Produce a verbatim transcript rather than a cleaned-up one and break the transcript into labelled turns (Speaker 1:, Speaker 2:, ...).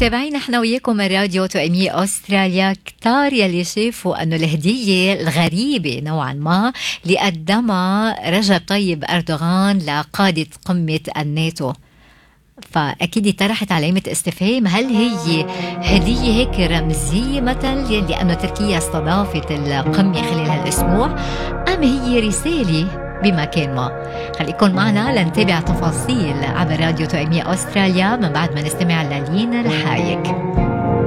Speaker 1: متابعين احنا وياكم من راديو توأمية أستراليا، كتار يلي شافوا أنه الهدية الغريبة نوعا ما اللي قدمها رجب طيب أردوغان لقادة قمة الناتو، فأكيد طرحت علامة استفهام، هل هي هدية هيك رمزية مثل لأنه تركيا استضافت القمة خلال هالأسبوع، أم هي رسالة بمكان ما؟ خليكن معنا لنتابع تفاصيل عبر راديو توأمية أستراليا من بعد ما نستمع للين الحايك.